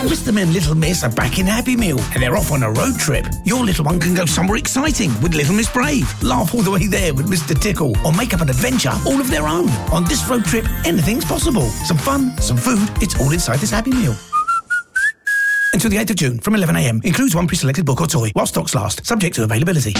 Mr. and Little Miss are back in Happy Meal and they're off on a road trip. Your little one can go somewhere exciting with Little Miss Brave, laugh all the way there with Mr. Tickle, or make up an adventure all of their own. On this road trip, anything's possible. Some fun, some food, it's all inside this Happy Meal. Until the 8th of June from 11 a.m. Includes one pre-selected book or toy while stocks last, subject to availability.